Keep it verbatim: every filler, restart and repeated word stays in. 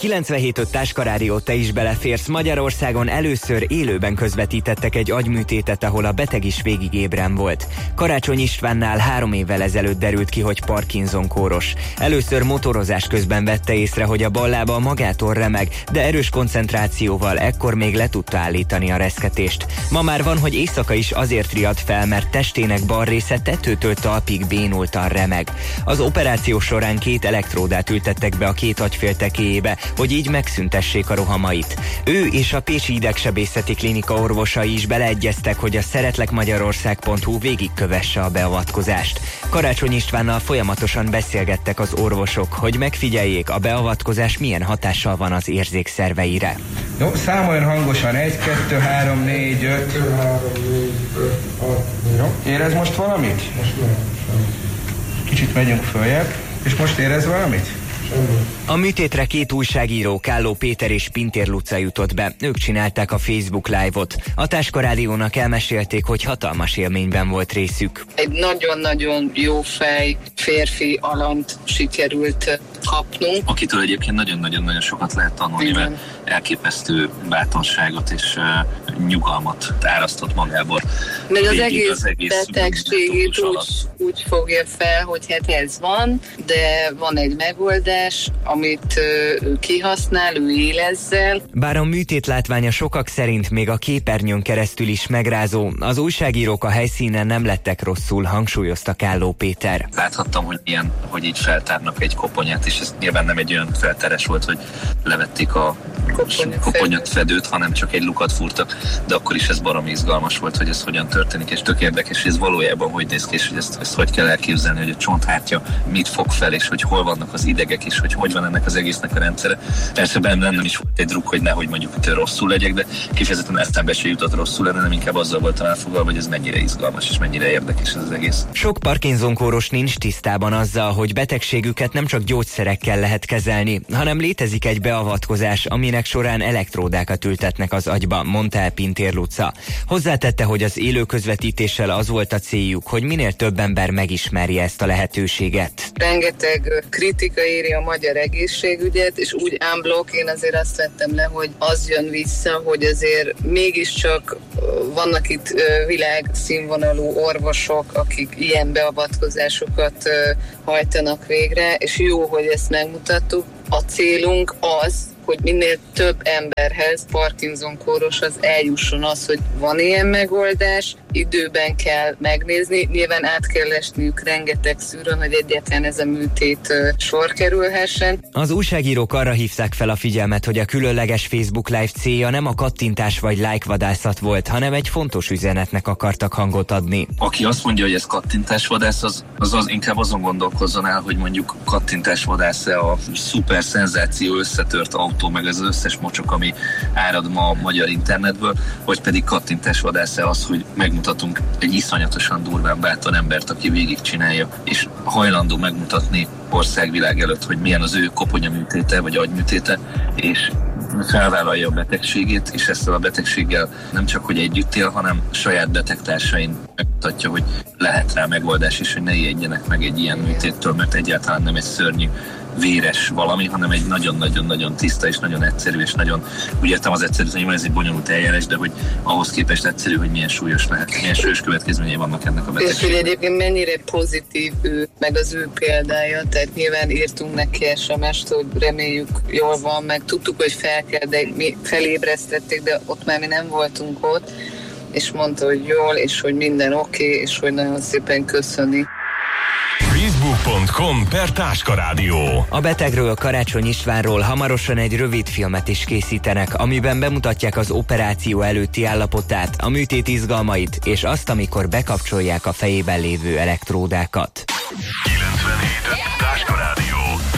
kilencvenhét öt Táska Rádió, te is beleférsz. Magyarországon először élőben közvetítettek egy agyműtétet, ahol a beteg is végig ébren volt. Karácsony Istvánnál három évvel ezelőtt derült ki, hogy Parkinson kóros. Először motorozás közben vette észre, hogy a bal lába magától remeg, de erős koncentrációval ekkor még le tudta állítani a reszketést. Ma már van, hogy éjszaka is azért riadt fel, mert testének bal része tetőtől talpig bénultan remeg. Az operáció során két elektródát ültettek be a két agyféltekéjébe, hogy így megszüntessék a rohamait. Ő és a Pécsi Idegsebészeti Klinika orvosai is beleegyeztek, hogy a szeretlekmagyarország pont hu végigkövesse a beavatkozást. Karácsony Istvánnal folyamatosan beszélgettek az orvosok, hogy megfigyeljék, a beavatkozás milyen hatással van az érzékszerveire. Jó, számoljon hangosan. egy, kettő, három, négy, öt. Jó, érez most valamit? Most nem. Kicsit megyünk följebb. És most érez valamit? A műtétre két újságíró, Kálló Péter és Pintér Luca jutott be. Ők csinálták a Facebook Live-ot. A Táska Rádiónak elmesélték, hogy hatalmas élményben volt részük. Egy nagyon-nagyon jó fej férfi alamt sikerült kapnunk. Akitől egyébként nagyon-nagyon-nagyon sokat lehet tanulni, igen, mert elképesztő bátorságot és uh, nyugalmat árasztott magából. Meg az egész, az egész betegségét úgy, úgy fogja fel, hogy hát ez van, de van egy megoldás, amit ő kihasznál, ő él ezzel. Bár a műtét látványa sokak szerint még a képernyőn keresztül is megrázó, az újságírók a helyszínen nem lettek rosszul, hangsúlyozta Kálló Péter. Láthattam, hogy ilyen, hogy így feltárnak egy koponyát, és ez nyilván nem egy olyan felteres volt, hogy levették a koponyafedőt, hanem csak egy lukat fúrtak, de akkor is ez baromi izgalmas volt, hogy ez hogyan történik, és tök érdekes, hogy ez valójában hogy néz ki, és hogy ezt, ezt hogy kell elképzelni, hogy a csonthártya mit fog fel, és hogy hol vannak az idegek, és hogy hogy van ennek az egésznek a rendszere. Persze bennem is volt egy druk, hogy nehogy mondjuk itt rosszul legyek, de kifejezetten eszembe se jutott rosszul lenni, nem inkább azzal voltam elfoglalva, hogy ez mennyire izgalmas, és mennyire érdekes ez az egész. Sok Parkinson kóros nincs tisztában azzal, hogy betegségüket nem csak gyógyszerekkel lehet kezelni, hanem létezik egy beavatkozás, aminek során elektródákat ültetnek az agyba, mondta el Pintér Luca. Hozzátette, hogy az élő közvetítéssel az volt a céljuk, hogy minél több ember megismerje ezt a lehetőséget. Rengeteg kritika éri a magyar egészségügyet, és úgy unblock én azért azt vettem le, hogy az jön vissza, hogy azért mégiscsak vannak itt világszínvonalú orvosok, akik ilyen beavatkozásokat hajtanak végre, és jó, hogy ezt megmutattuk. A célunk az, hogy minél több emberhez, Parkinson kóroshoz eljusson az, hogy van ilyen megoldás, időben kell megnézni, nyilván át kell esniük rengeteg szűrőn, hogy egyáltalán ez a műtét sor kerülhessen. Az újságírók arra hívták fel a figyelmet, hogy a különleges Facebook Live célja nem a kattintás vagy like vadászat volt, hanem egy fontos üzenetnek akartak hangot adni. Aki azt mondja, hogy ez kattintásvadász, az, az, az inkább azon gondolkozzon el, hogy mondjuk kattintásvadász-e a szuper szenzáció összetört autó, meg az összes mocsok, ami árad ma a magyar internetből, vagy pedig kattintásvadász-e az, hogy megmutatunk egy iszonyatosan durván bátor embert, aki végigcsinálja, és hajlandó megmutatni országvilág előtt, hogy milyen az ő koponyaműtéte, vagy agyműtéte, és felvállalja a betegségét, és ezzel a betegséggel nem csak, hogy együtt él, hanem saját betegtársain megmutatja, hogy lehet rá megoldás, és hogy ne ijedjenek meg egy ilyen műtéttől, mert egyáltalán nem egy szörnyű véres valami, hanem egy nagyon-nagyon-nagyon tiszta és nagyon egyszerű, és nagyon, úgy értem az egyszerű, hogy ez egy bonyolult eljárás, de hogy ahhoz képest egyszerű, hogy milyen súlyos lehet, milyen súlyos következményei vannak ennek a betegségnek. És hogy egyébként mennyire pozitív ő, meg az ő példája, tehát nyilván írtunk neki es em est, hogy reméljük jól van, meg tudtuk, hogy fel kell, de mi felébresztették, de ott már mi nem voltunk ott, és mondta, hogy jól, és hogy minden oké, okay, és hogy nagyon szépen köszöni. facebook pont com per Táska Rádió. A betegről, Karácsony Istvánról hamarosan egy rövid filmet is készítenek, amiben bemutatják az operáció előtti állapotát, a műtét izgalmait, és azt, amikor bekapcsolják a fejében lévő elektródákat. kilencvenhét Táska Rádió.